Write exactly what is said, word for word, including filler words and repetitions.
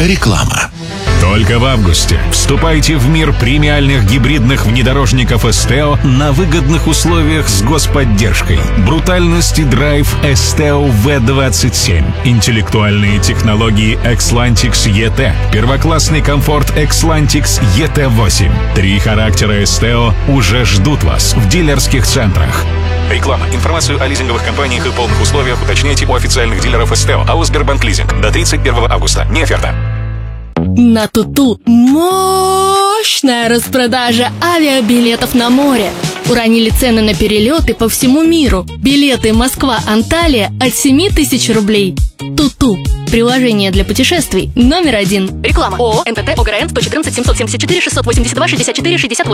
Реклама. Только в августе вступайте в мир премиальных гибридных внедорожников Esteo на выгодных условиях с господдержкой. Брутальность и драйв Esteo ви двадцать семь. Интеллектуальные технологии Xlantix и ти. Первоклассный комфорт Xlantix и ти восемь. Три характера Esteo уже ждут вас в дилерских центрах. Реклама. Информацию о лизинговых компаниях и полных условиях уточняйте у официальных дилеров Esteo, АО «Сбербанк Лизинг» до тридцать первого августа. Не оферта. На Туту мощная распродажа авиабилетов на море. Уронили цены на перелеты по всему миру. Билеты Москва-Анталия от семи тысяч рублей. Туту. Приложение для путешествий номер один. Реклама. ООО эн тэ тэ ОГРН сто четырнадцать семьсот семьдесят четыре шестьсот восемьдесят два шестьдесят четыре шестьдесят восемь.